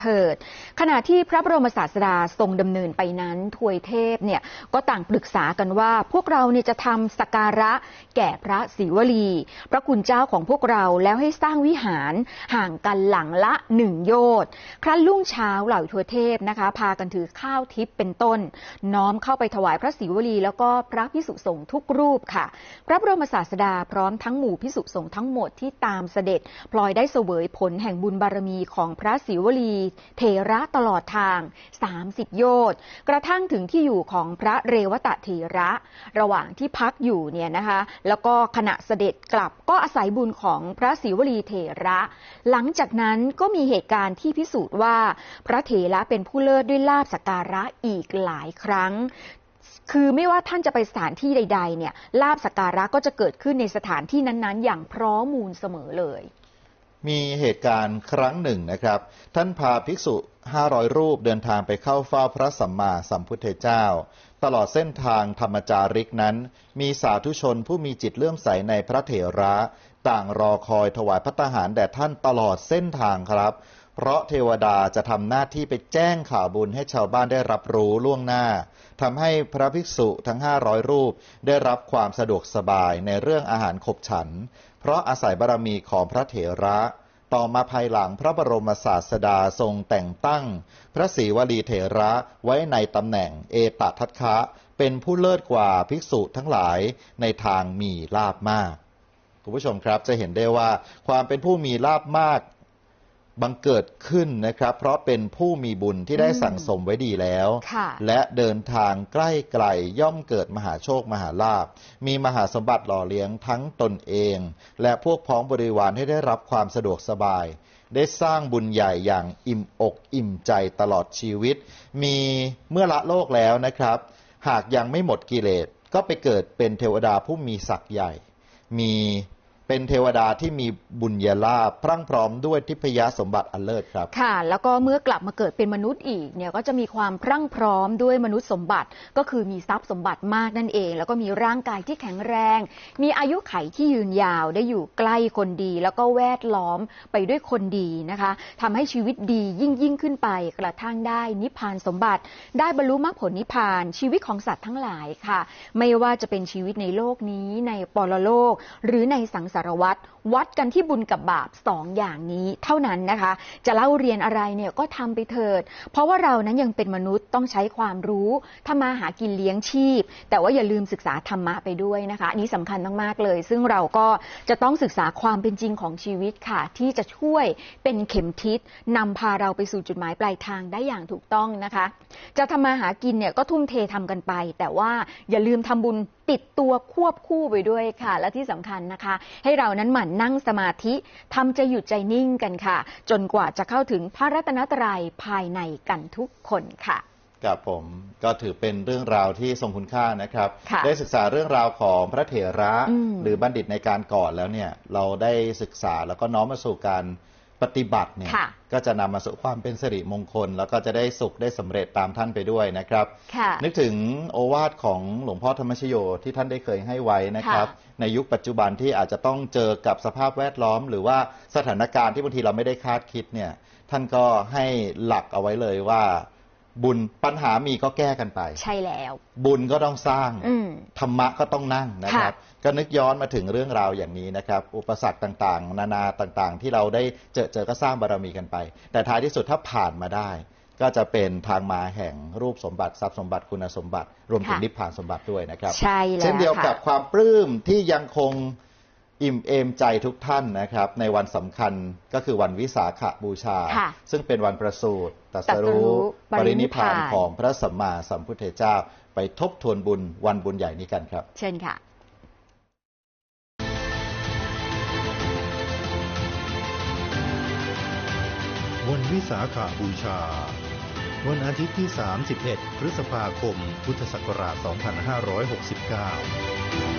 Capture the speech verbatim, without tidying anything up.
เถิดขณะที่พระบรมศาสดาทรงดำเนินไปนั้นทวยเทพเนี่ยก็ต่างปรึกษากันว่าพวกเราเนี่ยจะทำสักการะแก่พระศรีวลีพระคุณเจ้าของพวกเราแล้วให้สร้างวิหารห่างกันหลังละหนึ่งโยชน์ครั้นรุ่งเช้าเหล่าทวยเทพนะคะพากันถือข้าวทิพย์เป็นต้นน้อมเข้าไปถวายพระศรีวลีแล้วก็พระภิกษุสงฆ์ทุกรูปค่ะพระบรมศาสดาพร้อมทั้งหมู่ภิกษุสงฆ์ทั้งหมดที่ตามเสด็จพลอยได้เสวยผลแห่งบุญบารมีของพระศรีวลีเถระตลอดทางสามสิบโยชน์กระทั่งถึงที่อยู่ของพระเรวตเถระระหว่างที่พักอยู่เนี่ยนะคะแล้วก็ขณะเสด็จกลับก็อาศัยบุญของพระศรีวลีเถระหลังจากนั้นก็มีเหตุการณ์ที่พิสูจน์ว่าพระเถระเป็นผู้เลิศด้วยลาภสักการะอีกหลายครั้งคือไม่ว่าท่านจะไปสถานที่ใดๆเนี่ยลาภสักการะก็จะเกิดขึ้นในสถานที่นั้นๆอย่างพร้อมมูลเสมอเลยมีเหตุการณ์ครั้งหนึ่งนะครับท่านพาภิกษุห้าร้อยรูปเดินทางไปเข้าเฝ้าพระสัมมาสัมพุทธเจ้าตลอดเส้นทางธรรมจาริกนั้นมีสาธุชนผู้มีจิตเลื่อมใสในพระเถระต่างรอคอยถวายภัตตาหารแด่ท่านตลอดเส้นทางครับเพราะเทวดาจะทำหน้าที่ไปแจ้งข่าวบุญให้ชาวบ้านได้รับรู้ล่วงหน้าทำให้พระภิกษุทั้งห้าร้อยรูปได้รับความสะดวกสบายในเรื่องอาหารขบฉันเพราะอาศัยบารมีของพระเถระต่อมาภายหลังพระบรมศาสดาทรงแต่งตั้งพระศรีวลีเถระไว้ในตำแหน่งเอตทัคคะเป็นผู้เลิศกว่าภิกษุทั้งหลายในทางมีลาภมากคุณผู้ชมครับจะเห็นได้ว่าความเป็นผู้มีลาภมากบังเกิดขึ้นนะครับเพราะเป็นผู้มีบุญที่ได้สั่งสมไว้ดีแล้วและเดินทางใกล้ไกลย่อมเกิดมหาโชคมหาลาภมีมหาสมบัติหล่อเลี้ยงทั้งตนเองและพวกพ้องบริวารให้ได้รับความสะดวกสบายได้สร้างบุญใหญ่อย่างอิ่มอกอิ่มใจตลอดชีวิตมีเมื่อละโลกแล้วนะครับหากยังไม่หมดกิเลสก็ไปเกิดเป็นเทวดาผู้มีศักย์ใหญ่มีเป็นเทวดาที่มีบุญญาลาภพรั่งพร้อมด้วยทิพยสมบัติอันเลิศครับค่ะแล้วก็เมื่อกลับมาเกิดเป็นมนุษย์อีกเนี่ยก็จะมีความพรั่งพร้อมด้วยมนุษย์สมบัติก็คือมีทรัพย์สมบัติมากนั่นเองแล้วก็มีร่างกายที่แข็งแรงมีอายุขัยที่ยืนยาวได้อยู่ใกล้คนดีแล้วก็แวดล้อมไปด้วยคนดีนะคะทำให้ชีวิตดียิ่งยิ่งขึ้นไปกระทั่งได้นิพพานสมบัติได้บรรลุมรรคผลนิพพานชีวิตของสัตว์ทั้งหลายค่ะไม่ว่าจะเป็นชีวิตในโลกนี้ในปรโลกหรือในสังสารวัฏวัดกันที่บุญกับบาปสองอย่างนี้เท่านั้นนะคะจะเล่าเรียนอะไรเนี่ยก็ทำไปเถิดเพราะว่าเรานั้นยังเป็นมนุษย์ต้องใช้ความรู้ทำมาหากินเลี้ยงชีพแต่ว่าอย่าลืมศึกษาธรรมะไปด้วยนะคะอันนี้สำคัญมากๆเลยซึ่งเราก็จะต้องศึกษาความเป็นจริงของชีวิตค่ะที่จะช่วยเป็นเข็มทิศนำพาเราไปสู่จุดหมายปลายทางได้อย่างถูกต้องนะคะจะทำมาหากินเนี่ยก็ทุ่มเททำกันไปแต่ว่าอย่าลืมทำบุญติดตัวควบคู่ไปด้วยค่ะและที่สำคัญนะคะให้เรานั้นหมั่นนั่งสมาธิทำใจหยุดใจนิ่งกันค่ะจนกว่าจะเข้าถึงพระรัตนตรัยภายในกันทุกคนค่ะกับผมก็ถือเป็นเรื่องราวที่ทรงคุณค่านะครับได้ศึกษาเรื่องราวของพระเถระหรือบัณฑิตในการก่อนแล้วเนี่ยเราได้ศึกษาแล้วก็น้อมมาสู่การปฏิบัติเนี่ยก็จะนำมาสู่ความเป็นสิริมงคลแล้วก็จะได้สุขได้สำเร็จตามท่านไปด้วยนะครับนึกถึงโอวาทของหลวงพ่อธรรมชโยที่ท่านได้เคยให้ไว้นะครับในยุคปัจจุบันที่อาจจะต้องเจอกับสภาพแวดล้อมหรือว่าสถานการณ์ที่บางทีเราไม่ได้คาดคิดเนี่ยท่านก็ให้หลักเอาไว้เลยว่าบุญปัญหามีก็แก้กันไปใช่แล้วบุญก็ต้องสร้างธรรมะก็ต้องนั่งนะครับก็นึกย้อนมาถึงเรื่องราวอย่างนี้นะครับอุปสรรคต่างๆนานาต่างๆที่เราได้เจอเจอก็สร้างบารมีกันไปแต่ท้ายที่สุดถ้าผ่านมาได้ก็จะเป็นทางมาแห่งรูปสมบัติทรัพย์สมบัติคุณสมบัติรวมถึงนิพพานสมบัติด้วยนะครับใช่แล้วเช่นเดียวกับความปลื้มที่ยังคงอิ่มเอมใจทุกท่านนะครับในวันสำคัญก็คือวันวิสาขบูชาซึ่งเป็นวันประสูติตรัสรู้ปรินิพพานของพระสัมมาสัมพุทธเจ้าไปทบทวนบุญวันบุญใหญ่นี้กันครับเชิญค่ะวันวิสาขบูชาวันอาทิตย์ที่สามสิบเอ็ดพฤษภาคมพุทธศักราชสองพันห้าร้อยหกสิบเก้า